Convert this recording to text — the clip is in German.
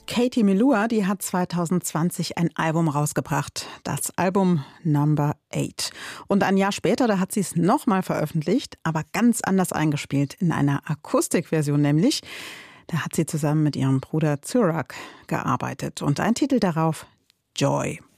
Katie Melua, die hat 2020 ein Album rausgebracht, das Album Number 8. Und ein Jahr später, da hat sie es nochmal veröffentlicht, aber ganz anders eingespielt, in einer Akustikversion nämlich. Da hat sie zusammen mit ihrem Bruder Tsurak gearbeitet und ein Titel darauf, Joy.